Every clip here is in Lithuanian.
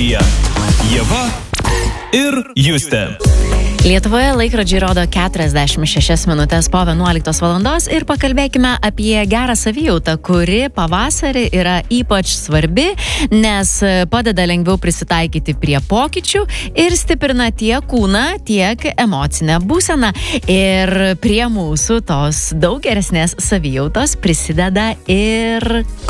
eteryje Ieva ir Justė. Lietuvoje laikrodžiai rodo 46 minutės po 11 valandos ir pakalbėkime apie gerą savijautą, kuri pavasarį yra ypač svarbi, nes padeda lengviau prisitaikyti prie pokyčių ir stiprina tiek kūną, tiek emocinę būseną. Ir prie mūsų tos daug geresnės savijautos prisideda ir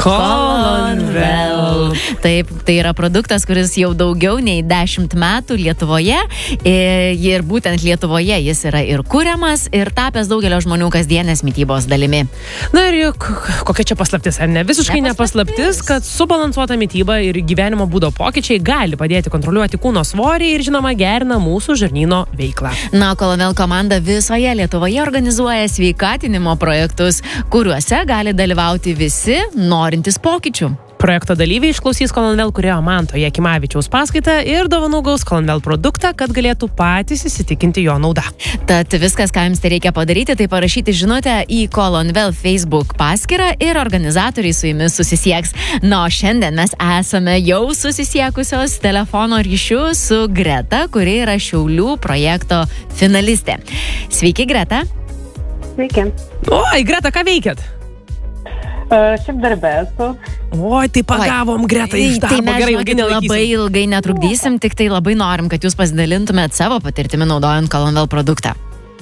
Colonvel. Taip, tai yra produktas, kuris jau daugiau nei 10 metų Lietuvoje ir būtent Lietuvoje jis yra ir kuriamas, ir tapęs daugelio žmonių kasdienės mitybos dalimi. Na ir juk, kokia čia paslaptis, ar ne? Visiškai nepaslaptis, kad subalansuota mityba ir gyvenimo būdo pokyčiai gali padėti kontroliuoti kūno svorį ir, žinoma, gerina mūsų žarnyno veiklą. Na, Colonvel komanda visoje Lietuvoje organizuoja sveikatinimo projektus, kuriuose gali dalyvauti visi norintys pokyčių. Projekto dalyviai išklausys Colonvel kūrėjo Manto Jakimavičiaus paskaitą ir dovanų gaus Colonvel produktą, kad galėtų patys įsitikinti jo naudą. Tad viskas, ką jums tai reikia padaryti, tai parašyti žinutę į Colonvel Facebook paskyrą ir organizatoriai su jumis susisieks. Na, o šiandien mes esame jau susisiekusios telefono ryšiu su Greta, kuri yra Šiaulių projekto finalistė. Sveiki, Greta. Sveiki. Oi, Greta, ką veikiat? Šiaip darbė esu. Oi, tai pagavom Greta iš darbo. Tai mes labai ilgai netrukdysim, tik tai labai norim, kad jūs pasidalintumėt savo patirtimi naudojant Colonvel produktą.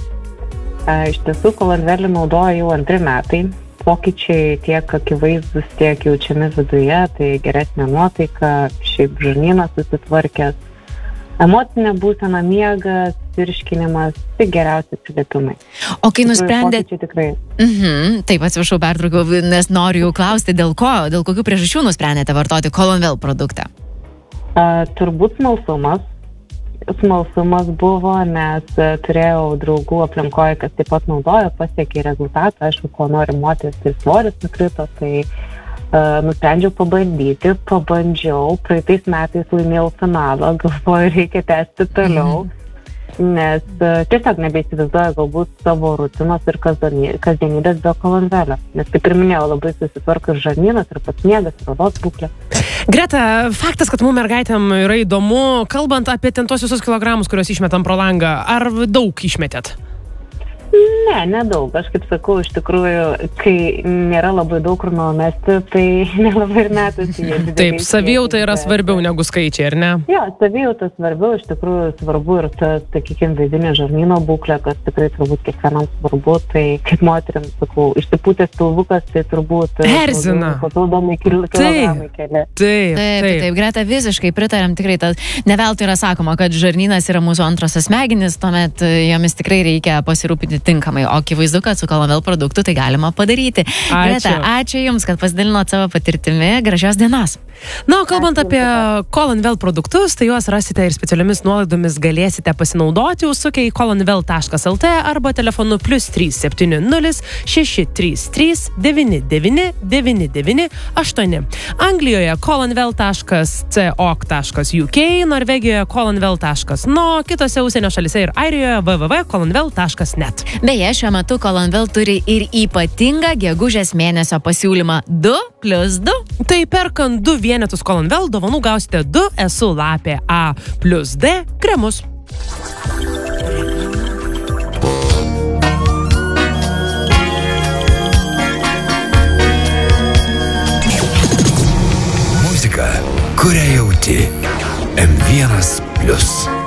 Iš tiesų, Colonvelį naudoju jau 2 metai. Pokyčiai tiek akivaizdus, tiek jaučiami viduje, tai geresnė nuotaika, šiaip žarnynas susitvarkęs, emocinė būsena, miegas, virškinimas, tik geriausi atsiliepimai. O kai nusprendėt... Tikrai. Taip, atsiprašau, pertraukiau, nes noriu jau klausti, dėl kokių priežasčių nusprendėte vartoti Colonvel produktą? Turbūt smalsumas. Smalsumas buvo, nes turėjau draugų aplinkoje, kas taip pat naudojo, pasiekė rezultatą, aišku, ko nori moteris, tai svoris nukrito, tai nusprendžiau pabandyti, pabandžiau, praeitais metais laimėjau finalą, galvoju, reikia tęsti toliau, nes tiesiog nebeįsivaizduoju galbūt savo rutinos ir kasdienybės be Colonvelio, nes kaip ir minėjau, labai susitvarko ir žarnynas, ir pats miegas, ir odos būklė. Greta, faktas, kad mums mergaitėm yra įdomu, kalbant apie ten tos visus kilogramus, kuriuos išmetam pro langą, ar daug išmetėt? Ne, nedaug. Aš kaip sakau, iš tikrųjų, kai nėra labai daug kur numesti, tai nelabai ir metusi. Taip, savijauta yra svarbiau negu skaičiai, ar ne? Jo, savijauta svarbiau, iš tikrųjų svarbu ir tas, sakykime, vidinė žarnyno būklė, kas tikrai turbūt kiekvienam svarbu, tai kaip moteriams, sakau, išsipūtęs pilvukas, tai turbūt erzina. Papildomai kilogramai keli. Taip, Greta, visiškai pritarėm, tikrai ne veltui yra sakoma, kad žarnynas yra mūsų antrosios smegenys, tuomet jomis tikrai reikia pasirūpinti tinkamai, o akivaizdu, kad su Colonvel produktu tai galima padaryti. Greta, ačiū Jums, kad pasidalinot savo patirtimi. Gražios dienos. Na, kalbant apie Colonvel produktus, tai juos rasite ir specialiomis nuolaidomis galėsite pasinaudoti, užsukę į colonvel.lt arba telefonu +370 633 99 8. Anglijoje colonvel.co.uk, Norvegijoje colonvel.no, kitose užsienio šalyse ir Airijoje www.colonvel.net. Beje, šiuo metu Colonvel turi ir ypatingą gegužės mėnesio pasiūlymą 2+2. Tai perkant 2 vienetus Colonvel dovanų gausite 2 esu lapė A+D kremus. Muzika, kurią jauti. M1+.